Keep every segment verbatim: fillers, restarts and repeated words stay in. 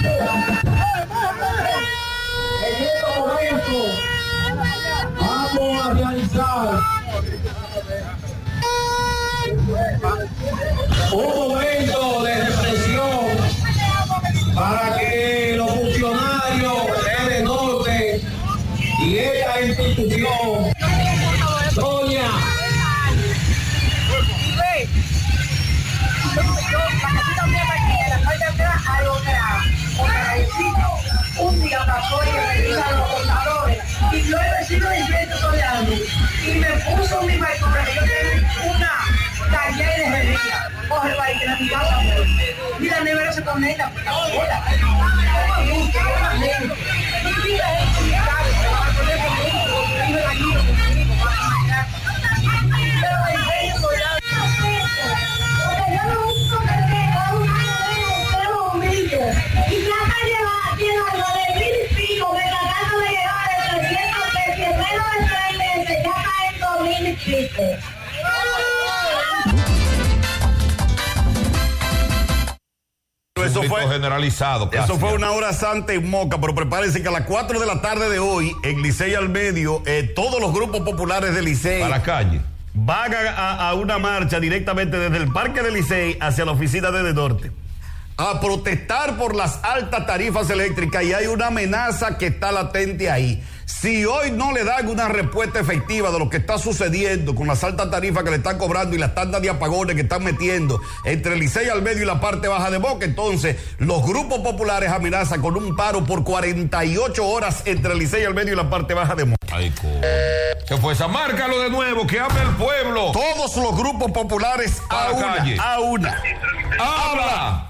En estos momentos vamos a realizar un momento de reflexión para que los funcionarios de Norte y esta institución, doña un día pasó y me dijo a los contadores y yo he recibido dieciocho de años y me puso mi factura que yo tengo una taller de herrería, coge para ir a mi casa y la nevera se conecta por la bola como gusto, como gente y mira gente mi casa para poner conmigo, vive allí conmigo para mañana pero hay gente por allá porque yo lo único que tengo es un humilde y ya está llevado llevando de mil y pico me tratando de llevar de trescientos pesos y en menos de tres meses ya está en dos mil y pico. Eso fue generalizado. Eso fue una hora santa en Moca, pero prepárense que a las cuatro de la tarde de hoy, en Licey al Medio, eh, todos los grupos populares de Licey a la calle van a, a una marcha directamente desde el Parque de Licey hacia la oficina de De Norte a protestar por las altas tarifas eléctricas y hay una amenaza que está latente ahí. Si hoy no le dan una respuesta efectiva de lo que está sucediendo con las altas tarifas que le están cobrando y las tandas de apagones que están metiendo entre Licey al Medio y la parte baja de Moca, entonces los grupos populares amenazan con un paro por cuarenta y ocho horas entre Licey al Medio y la parte baja de Moca. Ay, co... ¿Qué fue esa? Márcalo de nuevo, que hable el pueblo. Todos los grupos populares a, a una, calle. a una. ¡Habla!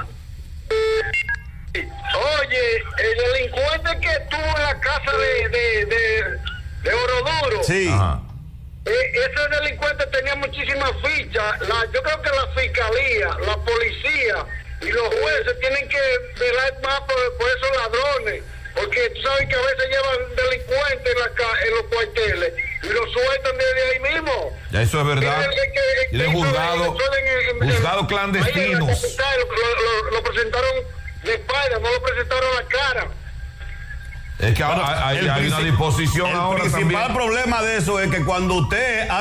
Oye, el delincuente que estuvo en la casa de, de, de, de Oroduro. Sí. Eh, ese delincuente tenía muchísimas fichas. La, yo creo que la fiscalía, la policía y los jueces tienen que velar más por, por esos ladrones. Porque tú sabes que a veces llevan delincuentes en, la, en los cuarteles y los sueltan desde ahí mismo. Ya eso es verdad. Y de juzgado, juzgado clandestino. Lo, lo, lo presentaron de espalda, no lo presentaron a la cara. Es que ahora hay, hay, hay una disposición el ahora principal también. problema de eso es que cuando usted